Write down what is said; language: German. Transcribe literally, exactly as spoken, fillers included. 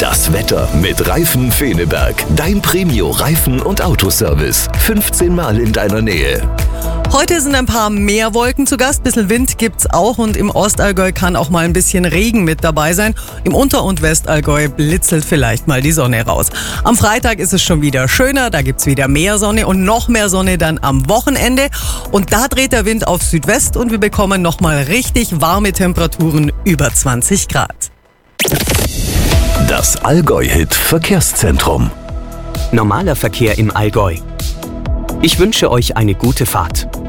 Das Wetter mit Reifen Feneberg. Dein Premio Reifen- und Autoservice. fünfzehn Mal in deiner Nähe. Heute sind ein paar mehr Wolken zu Gast, bisschen Wind gibt's auch und im Ostallgäu kann auch mal ein bisschen Regen mit dabei sein. Im Unter- und Westallgäu blitzelt vielleicht mal die Sonne raus. Am Freitag ist es schon wieder schöner, da gibt's wieder mehr Sonne und noch mehr Sonne dann am Wochenende. Und da dreht der Wind auf Südwest und wir bekommen nochmal richtig warme Temperaturen über zwanzig Grad. Das Allgäu-Hit Verkehrszentrum. Normaler Verkehr im Allgäu. Ich wünsche euch eine gute Fahrt.